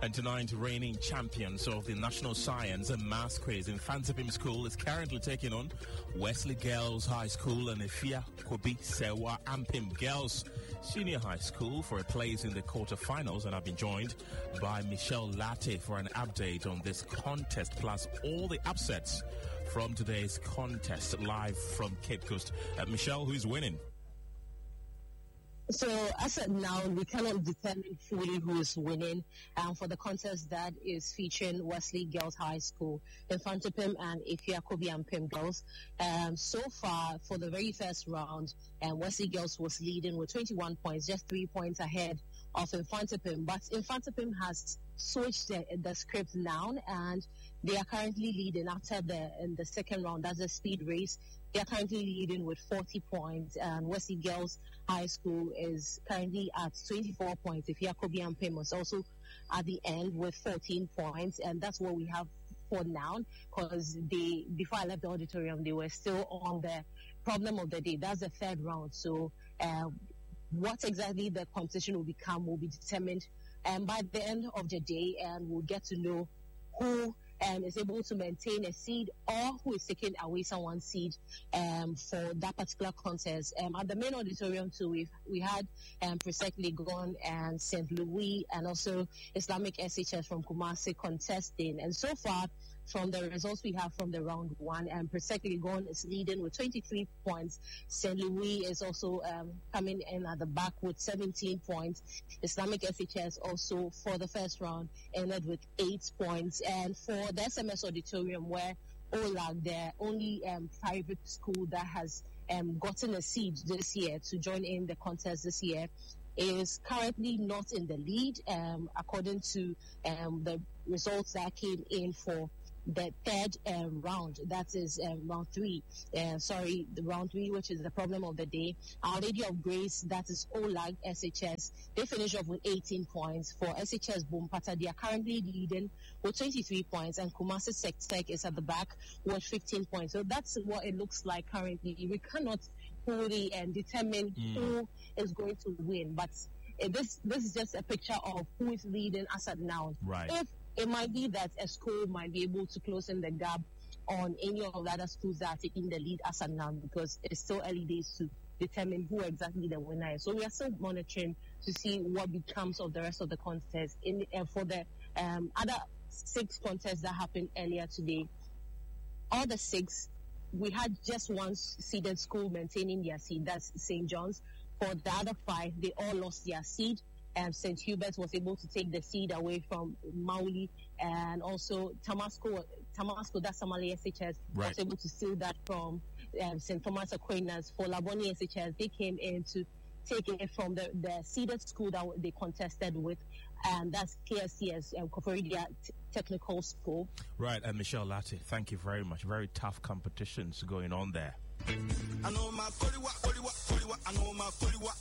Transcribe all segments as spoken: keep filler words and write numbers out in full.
And tonight, reigning champions of the National Science and Maths Quiz in Fantipim School is currently taking on Wesley Girls High School and Efia Kobi Sewa Ampim Girls Senior High School for a place in the quarterfinals. And I've been joined by Michelle Latte for an update on this contest, plus all the upsets from today's contest, live from Cape Coast. Uh, Michelle, who's winning? So, as of now, we cannot determine fully who is winning um, for the contest that is featuring Wesley Girls High School, Infantipim and Efia Kobi Ampim Girls. Um, so far, for the very first round, um, Wesley Girls was leading with twenty-one points, just three points ahead of Infantipim. But Infantipim has switched the, the script now, and they are currently leading after the in the second round. That's a speed race. They are currently leading with forty points, and Wesley Girls High School is currently at twenty-four points. If Yakobi and Pim was also at the end with fourteen points, and that's what we have for now, because they, before I left the auditorium, they were still on the problem of the day. That's the third round. So uh, what exactly the competition will become will be determined um, by the end of the day, and we'll get to know who Um, is able to maintain a seed or who is taking away someone's seed um, for that particular contest. Um, at the main auditorium too, we we had um, Presec Legon and Saint Louis and also Islamic S H S from Kumasi contesting. And so far, from the results we have from the round one, and um, Presec Legon is leading with twenty-three points. Saint Louis is also um, coming in at the back with seventeen points. Islamic S H S also for the first round ended with eight points. And for the S M S Auditorium, where OLAG, the only um, private school that has um, gotten a seed this year to join in the contest this year, is currently not in the lead, um, according to um, the results that came in for the third um, round. That is um, round three. Uh, sorry, the round three, which is the problem of the day. Our Lady of Grace, that is OLAG S H S. They finish off with eighteen points. For S H S Bumpata, they are currently leading with twenty-three points, and Kumasi Sectec is at the back with fifteen points. So that's what it looks like currently. We cannot fully um, determine mm. who is going to win, but uh, this this is just a picture of who is leading as at now. Right. If it might be that a school might be able to close in the gap on any of the other schools that are taking the lead as of now, because it's still early days to determine who exactly the winner is. So we are still monitoring to see what becomes of the rest of the contest. In uh, for the um, other six contests that happened earlier today, all the six, we had just one seeded school maintaining their seed. That's Saint John's. For the other five, they all lost their seed. Um, Saint Hubert's was able to take the seed away from Mauli, and also Tamasco, Tamasco, that's Somali S H S, right, was able to steal that from um, Saint Thomas Aquinas. For Laboni S H S, they came in to take it from the, the seeded school that they contested with, and that's K S C S, um, Koforidua T- Technical School. Right, and Michelle Latte, thank you very much. Very tough competitions going on there. I know my Koliwa, Koliwa, Koliwa, I know my Koliwa.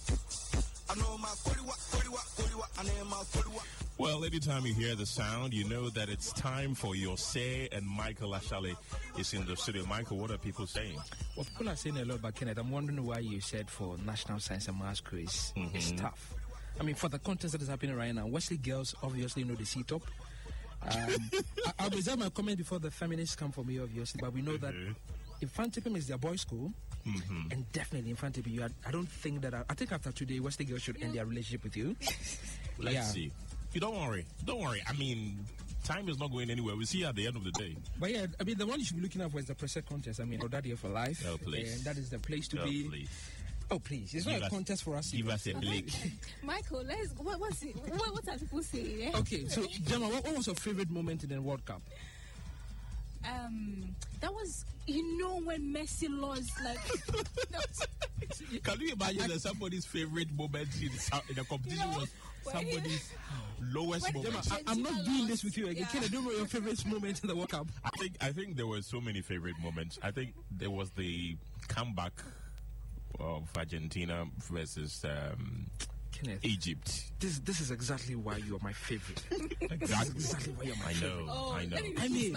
Well, anytime you hear the sound, you know that it's time for your say, and Michael Ashale is in the studio. Michael, what are people saying? Well, people are saying a lot about Kenneth. I'm wondering why you said for National Science and Maths Quiz, mm-hmm. it's tough. I mean, for the contest that is happening right now, Wesley Girls obviously know the seat top. Um, I, I'll reserve my comment before the feminists come for me, obviously, but we know that Infantipim is their boys' school. Mm-hmm. And definitely in front of you, I, I don't think that I, I think after today Wesley Girls should end their relationship with you. Let's yeah. see. You don't worry, don't worry. I mean, time is not going anywhere. We'll see you at the end of the day. But yeah, I mean, the one you should be looking at was the Presec contest. I mean, that here for life. Oh, please. And that is the place to oh, be. Please. Oh, please. It's give not us, a contest for us. Give us a break. Michael, let's, what, what's it, what, what are people saying? Eh? Okay, so, Gemma, what, what was your favorite moment in the World Cup? Um, that was, you know, when Messi lost, like. Can you imagine I, that somebody's favorite moment in, in the competition you know, was somebody's lowest moment? Gemma, I, I'm not doing this with you again. Yeah. Can I do your favorite moment in the World Cup? I think I think there were so many favorite moments. I think there was the comeback of Argentina versus um, Kenneth, Egypt. This this is exactly why you are my favorite. Exactly. exactly why you're my I know. favorite. Oh, I know. I mean,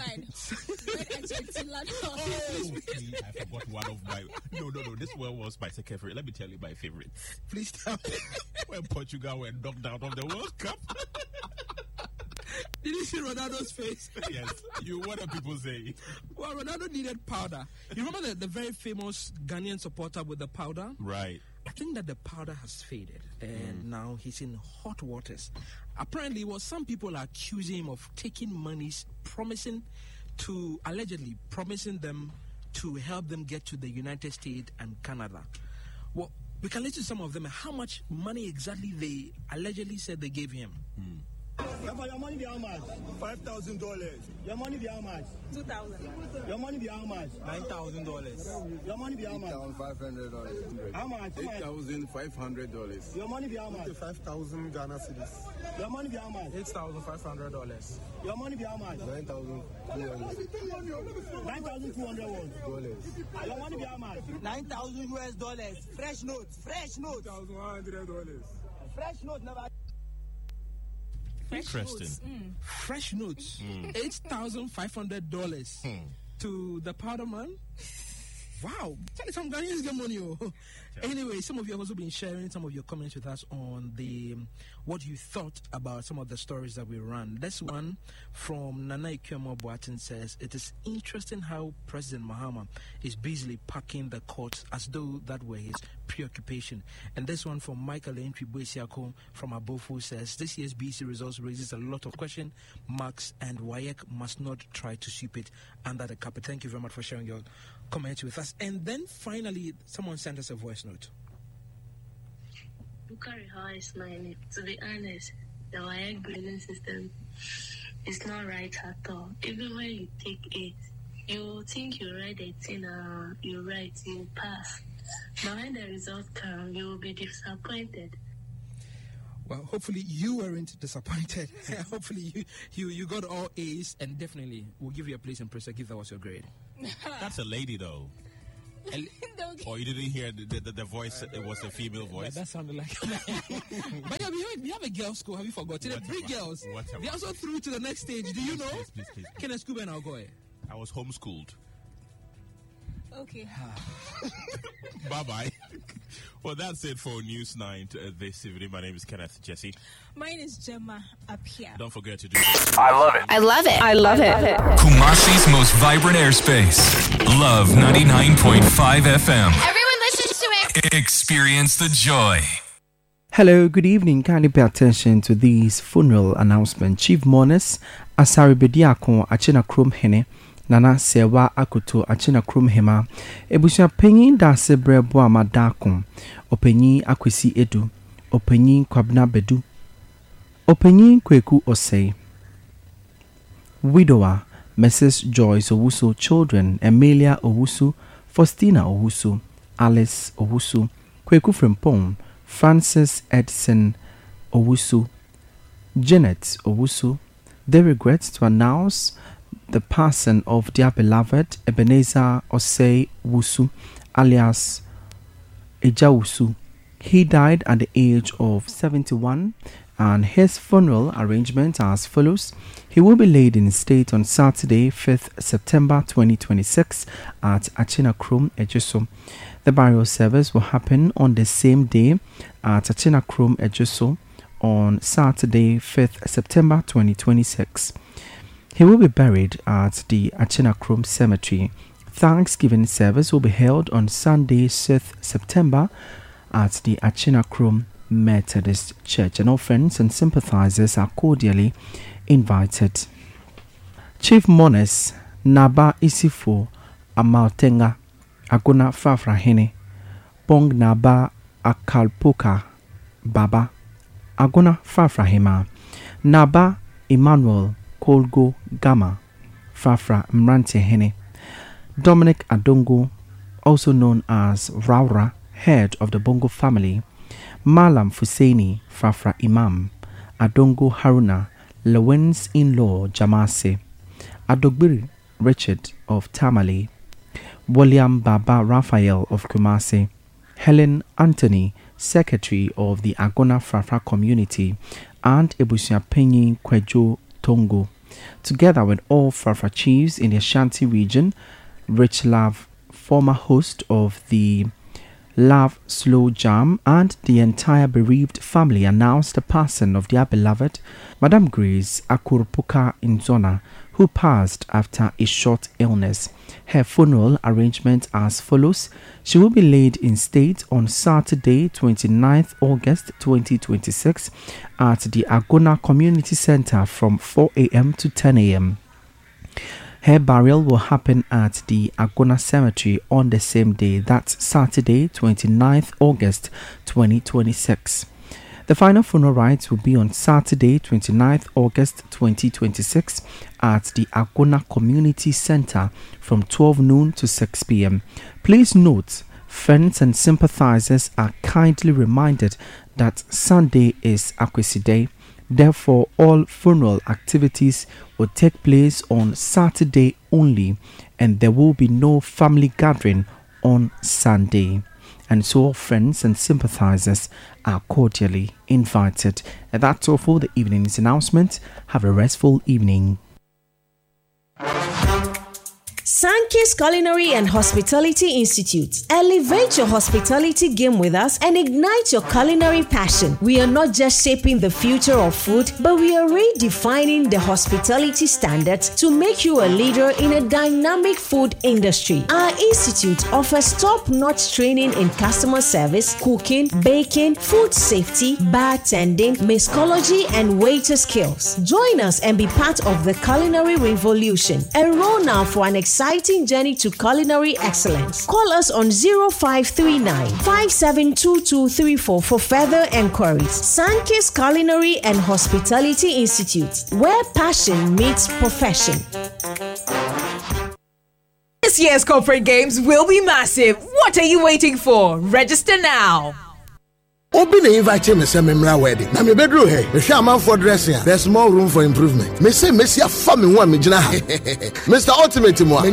oh, I forgot one of my. No, no, no. This one was my second favorite. Let me tell you my favorite. Please tell me. When Portugal were knocked out of the World Cup. Did you see Ronaldo's face? Yes. You, what do people say? Well, Ronaldo needed powder. You remember the, the very famous Ghanaian supporter with the powder? Right. I think that the powder has faded, and mm. now he's in hot waters. Apparently, well, some people are accusing him of taking monies, promising to, allegedly promising them to help them get to the United States and Canada. Well, we can listen to some of them. How much money exactly they allegedly said they gave him? Mm. Your money be how much? Five thousand dollars. Your money be how much? Two thousand. Your money be how much? Nine thousand dollars. Your money be how much? Eight thousand five hundred dollars. How much? Eight thousand five hundred dollars. Your money be how much? Five thousand Ghana cedis. Your money be how much? Eight thousand five hundred dollars. Your money be how much? Nine thousand two hundred. Nine thousand two hundred dollars. Your money be how much? Nine thousand U S dollars. Fresh notes. Fresh notes. Thousand one hundred dollars. Fresh notes never. Interesting. Mm. Fresh notes. Mm. eight thousand five hundred dollars mm. to the powder man. Wow. Tell me some Ghanaians get money. Oh. Anyway, some of you have also been sharing some of your comments with us on the um, what you thought about some of the stories that we ran. This one from Nana Ikwemo Boatin says, it is interesting how President Mahama is busily packing the courts as though that were his preoccupation. And this one from Michael Entry Boesiako from Abofu says, this year's B C results raises a lot of question marks and W A E C must not try to sweep it under the carpet. Thank you very much for sharing your comments with us. And then finally, someone sent us a voice note. Bukari, how is my name? To be honest, the W A E C grading system is not right at all. Even when you take it, you think you write it in a, you write, you pass. But when the result comes, you will be disappointed. Well, hopefully you weren't disappointed. Hopefully you, you, you got all A's, and definitely we'll give you a place in press. Give that was your grade. That's a lady, though. Or you didn't hear the, the, the voice, it was a female voice? Yeah, that sounded like But yeah, we have, we have a girls' school, have you forgotten? The three girls. Whatever. They also through to the next stage. Do you know? Please, please, please, please. Kenneth Scuba and Algoy. I was homeschooled. Okay. Bye-bye. Well, that's it for News nine uh, this evening. My name is Kenneth Jesse. Mine is Gemma up here. Don't forget to do this. I love it. I love it. I love it. Kumasi's most vibrant airspace. Love ninety-nine point five F M. Everyone listens to it. Experience the joy. Hello, good evening. Kindly pay attention to these funeral announcement. Chief Mourners Asari Bediako Achina Krum Hene Nana Sewa Akoto Achina Krum Hema Ebusia Penyin da Sebre Boama Dakum Openyin Akwesi Edu Openyin Kwabna Bedu Openyin Kweku Osei Widower Missus Joyce Owusu. Children Emilia Owusu, Faustina Owusu, Alice Owusu, Kweku Frimpong, Francis Edson Owusu, Janet Owusu. They regret to announce the passing of their beloved Ebenezer Osei Wusu, alias Ejawusu. He died at the age of seventy-one, and his funeral arrangement are as follows. He will be laid in state on Saturday, fifth September twenty twenty-six at Achina Krum, Ejiso. The burial service will happen on the same day at Achina Krum, Ejiso on Saturday, fifth September twenty twenty-six. He will be buried at the Achina Krum Cemetery. Thanksgiving service will be held on Sunday, sixth September at the Achina Krum Methodist Church, and all friends and sympathizers are cordially invited. Chief Mourners Naba Isifo Amaltenga Agona Fafrahene Bong Naba Akalpoka Baba Agona Fafrahema Naba Emmanuel Kolgo Gama Fafra Mrante Hene Dominic Adongo, also known as Raura, head of the Bongo family, Malam Fuseni Fafra Imam, Adongo Haruna, Lewin's in-law Jamase, Adogbiri Richard of Tamale, William Baba Raphael of Kumasi, Helen Anthony, secretary of the Agona Fafra community, and Ebusia Penyi Kwejo Tongo, together with all Fafra chiefs in the Ashanti region. Rich Love, former host of the Love Slow Jam, and the entire bereaved family announced the passing of their beloved Madam Grace Akurupuka Inzona, who passed after a short illness. Her funeral arrangement as follows. She will be laid in state on Saturday, twenty-ninth August twenty twenty-six at the Agona Community Center from four a.m. to ten a.m. Her burial will happen at the Agona Cemetery on the same day, that's Saturday, twenty-ninth August twenty twenty-six. The final funeral rites will be on Saturday, twenty-ninth August twenty twenty-six at the Agona Community Center from twelve noon to six p.m. Please note, friends and sympathizers are kindly reminded that Sunday is Akwesi Day. Therefore, all funeral activities will take place on Saturday only, and there will be no family gathering on Sunday. And so all friends and sympathizers are cordially invited. And that's all for the evening's announcement. Have a restful evening. Sankey's Culinary and Hospitality Institute. Elevate your hospitality game with us and ignite your culinary passion. We are not just shaping the future of food, but we are redefining the hospitality standards to make you a leader in a dynamic food industry. Our institute offers top-notch training in customer service, cooking, baking, food safety, bartending, mixology, and waiter skills. Join us and be part of the culinary revolution. Enroll now for an exciting journey to culinary excellence. Call us on zero five three nine, five seven two two three four for further enquiries. Sankey's Culinary and Hospitality Institute, where passion meets profession. This year's corporate games will be massive. What are you waiting for? Register now. Obi na invite me say memra wedding. Na me bedroom here. Me hwe am for dressing. There's more room for improvement. Me say me see afa me ho a me gina ha. Mister Ultimate mo.